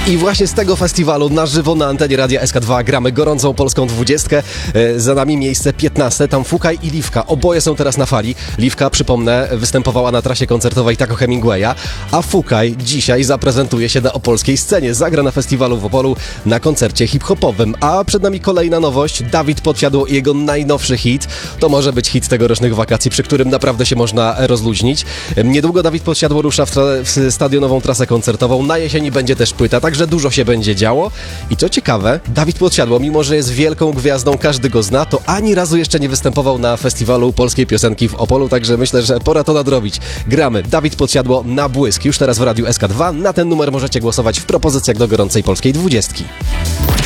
I właśnie z tego festiwalu na żywo na antenie Radia SK2 gramy gorącą polską 20. Za nami miejsce 15, tam Fukaj i Liwka. Oboje są teraz na fali. Liwka, przypomnę, występowała na trasie koncertowej Taco Hemingwaya, a Fukaj dzisiaj zaprezentuje się na opolskiej scenie. Zagra na festiwalu w Opolu na koncercie hip-hopowym. A przed nami kolejna nowość. Dawid Podsiadło i jego najnowszy hit. To może być hit tegorocznych wakacji, przy którym naprawdę się można rozluźnić. Niedługo Dawid Podsiadło rusza w stadionową trasę koncertową. Na jesieni będzie też płyta, także dużo się będzie działo. I co ciekawe, Dawid Podsiadło, mimo że jest wielką gwiazdą, każdy go zna, to ani razu jeszcze nie występował na festiwalu polskiej piosenki w Opolu, także myślę, że pora to nadrobić. Gramy Dawid Podsiadło na błysk. Już teraz w Radiu SK2. Na ten numer możecie głosować w propozycjach do gorącej polskiej 20.